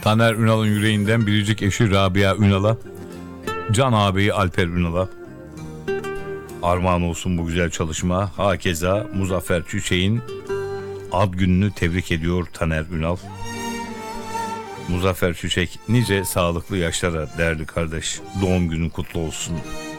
Taner Ünal'ın yüreğinden biricik eşi Rabia Ünal'a, Can ağabeyi Alper Ünal'a armağan olsun bu güzel çalışma. Hakeza Muzaffer Çiçek'in ad gününü tebrik ediyor Taner Ünal. Muzaffer Çiçek nice sağlıklı yaşlara değerli kardeş. Doğum günün kutlu olsun.